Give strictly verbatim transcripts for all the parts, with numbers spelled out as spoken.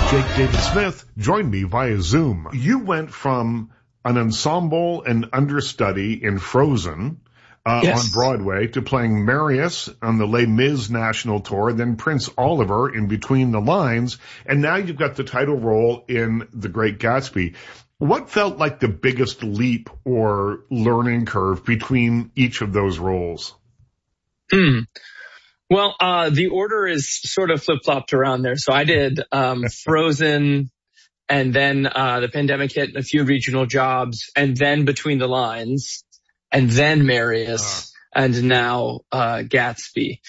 Jake David Smith joined me via Zoom. You went from an ensemble and understudy in Frozen uh, yes. on Broadway to playing Marius on the Les Mis national tour, then Prince Oliver in Between the Lines, and now you've got the title role in The Great Gatsby. What felt like the biggest leap or learning curve between each of those roles? Hmm. Well, uh, the order is sort of flip-flopped around there. So I did um, Frozen, and then uh, the pandemic hit, a few regional jobs, and then Between the Lines, and then Marius, uh. and now uh, Gatsby.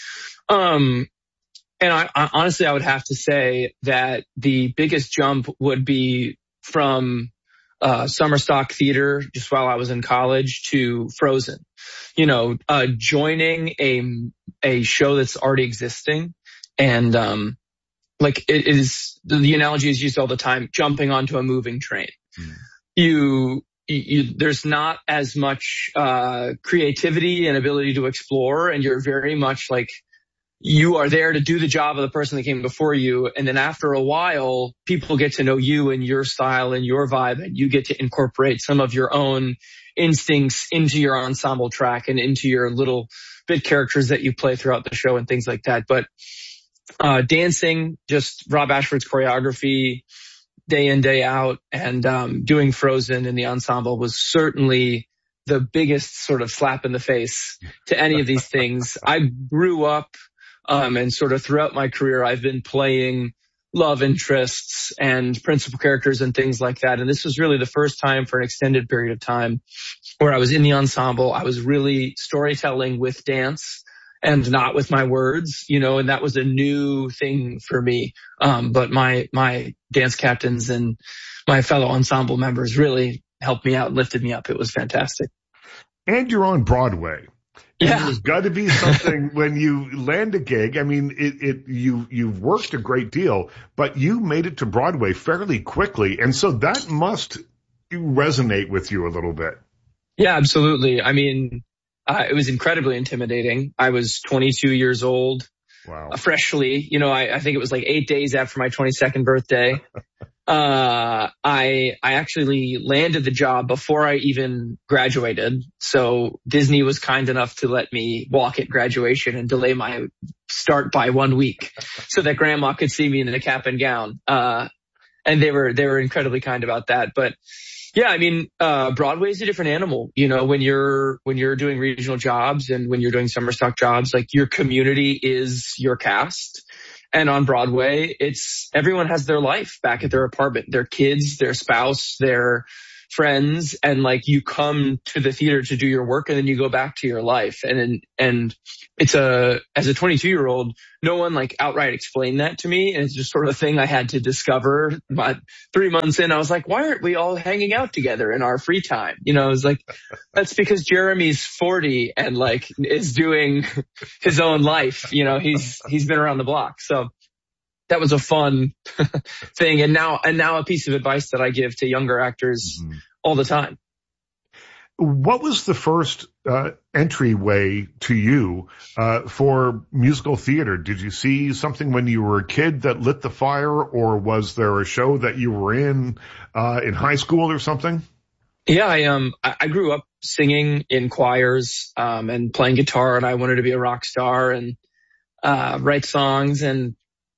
Um, and I, I honestly, I would have to say that the biggest jump would be from uh, summer stock theater, just while I was in college, to Frozen. You know, uh, joining a, a show that's already existing, and, um, like it is, the analogy is used all the time, jumping onto a moving train. Mm. You, you, there's not as much, uh, creativity and ability to explore, and you're very much like, you are there to do the job of the person that came before you. And then after a while, people get to know you and your style and your vibe, and you get to incorporate some of your own instincts into your ensemble track and into your little bit characters that you play throughout the show and things like that. But, uh, dancing, just Rob Ashford's choreography day in, day out, and, um, doing Frozen in the ensemble was certainly the biggest sort of slap in the face to any of these things. I grew up, Um, and sort of throughout my career, I've been playing love interests and principal characters and things like that. And this was really the first time for an extended period of time where I was in the ensemble. I was really storytelling with dance and not with my words, you know, and that was a new thing for me. Um, but my, my dance captains and my fellow ensemble members really helped me out and lifted me up. It was fantastic. And you're on Broadway. And yeah. There's got to be something when you land a gig. I mean, it, it, you, you've worked a great deal, but you made it to Broadway fairly quickly. And so that must resonate with you a little bit. Yeah, absolutely. I mean, uh, it was incredibly intimidating. I was twenty-two years old. Wow. Uh, freshly, you know, I, I think it was like eight days after my twenty-second birthday. Uh, I, I actually landed the job before I even graduated. So Disney was kind enough to let me walk at graduation and delay my start by one week so that grandma could see me in a cap and gown. Uh, and they were, they were incredibly kind about that. But yeah, I mean, uh, Broadway is a different animal, you know, when you're, when you're doing regional jobs and when you're doing summer stock jobs, like your community is your cast. And on Broadway, it's everyone has their life back at their apartment, their kids, their spouse, their friends. And like you come to the theater to do your work and then you go back to your life. And, and it's a, as a twenty-two year old, no one like outright explained that to me. And it's just sort of a thing I had to discover. But three months in, I was like, why aren't we all hanging out together in our free time? You know, I was like, that's because Jeremy's forty and like is doing his own life. You know, he's, he's been around the block. So that was a fun thing. And now, and now a piece of advice that I give to younger actors mm-hmm. all the time. What was the first uh, entryway to you uh, for musical theater? Did you see something when you were a kid that lit the fire, or was there a show that you were in uh, in high school or something? Yeah, I um I grew up singing in choirs um, and playing guitar, and I wanted to be a rock star and uh, write songs. And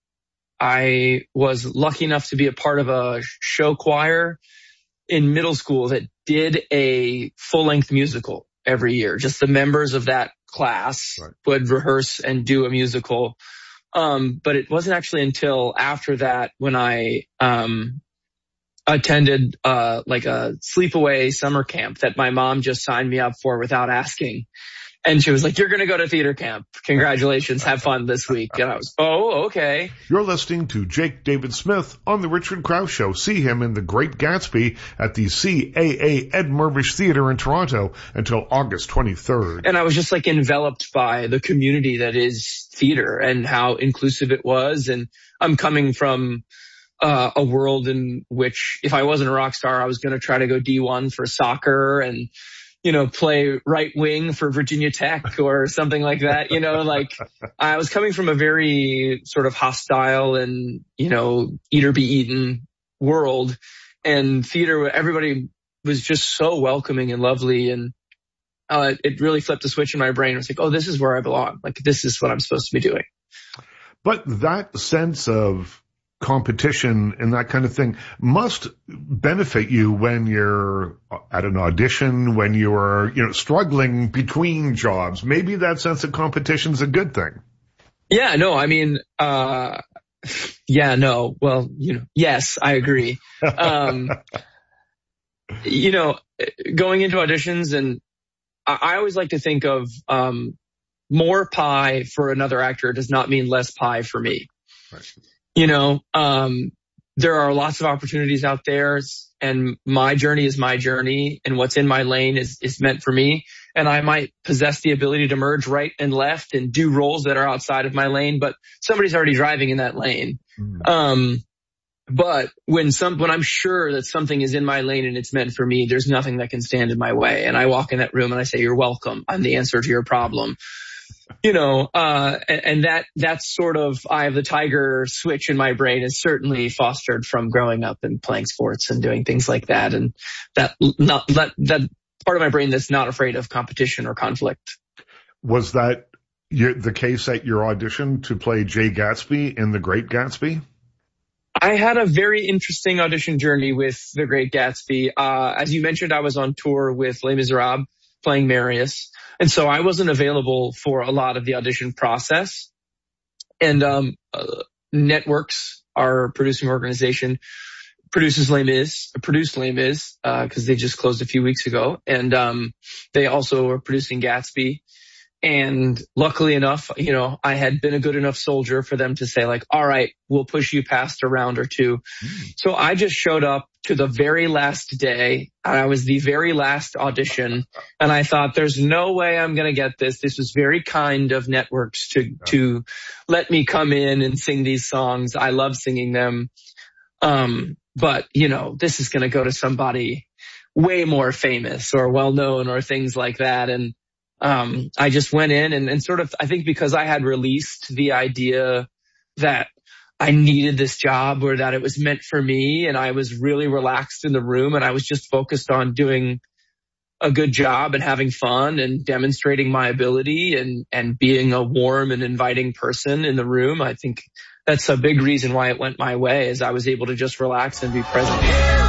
I was lucky enough to be a part of a show choir in middle school that did a full-length musical every year. Just the members of that class right. would rehearse and do a musical. Um, but it wasn't actually until after that when I um attended uh like a sleepaway summer camp that my mom just signed me up for without asking. And she was like, you're going to go to theater camp. Congratulations. Have fun this week. And I was, oh, okay. You're listening to Jake David Smith on The Richard Krause Show. See him in The Great Gatsby at the C A A Ed Mirvish Theater in Toronto until August twenty-third. And I was just like enveloped by the community that is theater and how inclusive it was. And I'm coming from uh, a world in which if I wasn't a rock star, I was going to try to go D one for soccer and you know, play right wing for Virginia Tech or something like that. You know, like I was coming from a very sort of hostile and, you know, eat or be eaten world, and theater, everybody was just so welcoming and lovely. And uh, it really flipped a switch in my brain. I was like, oh, this is where I belong. Like, this is what I'm supposed to be doing. But that sense of competition and that kind of thing must benefit you when you're at an audition, when you're, you know, struggling between jobs. Maybe that sense of competition is a good thing. Yeah, no, I mean, uh, yeah, no, well, you know, yes, I agree. Um, you know, going into auditions, and I, I always like to think of, um, more pie for another actor does not mean less pie for me. Right. You know, um, there are lots of opportunities out there, and my journey is my journey, and what's in my lane is, is meant for me. And I might possess the ability to merge right and left and do roles that are outside of my lane, but somebody's already driving in that lane. Mm-hmm. Um, but when some, when I'm sure that something is in my lane and it's meant for me, there's nothing that can stand in my way. And I walk in that room and I say, you're welcome. I'm the answer to your problem. You know, uh, and, and that, that's sort of Eye of the Tiger switch in my brain is certainly fostered from growing up and playing sports and doing things like that. And that, not, that, that part of my brain that's not afraid of competition or conflict. Was that your, the case at your audition to play Jay Gatsby in The Great Gatsby? I had a very interesting audition journey with The Great Gatsby. Uh, as you mentioned, I was on tour with Les Miserables playing Marius. And so I wasn't available for a lot of the audition process. And um, uh, Networks, our producing organization, produces Les Mis, produced Les Mis, uh, because they just closed a few weeks ago. And um, they also are producing Gatsby. And luckily enough, you know, I had been a good enough soldier for them to say, like, all right, we'll push you past a round or two. Mm. So I just showed up to the very last day. And I was the very last audition. And I thought, there's no way I'm going to get this. This was very kind of Networks to, yeah. to let me come in and sing these songs. I love singing them. Um, but, you know, this is going to go to somebody way more famous or well known or things like that. And Um, I just went in and, and sort of, I think because I had released the idea that I needed this job or that it was meant for me, and I was really relaxed in the room, and I was just focused on doing a good job and having fun and demonstrating my ability and, and being a warm and inviting person in the room. I think that's a big reason why it went my way, is I was able to just relax and be present.